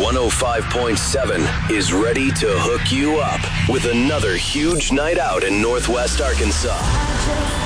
105.7 is ready to hook you up with another huge night out in Northwest Arkansas.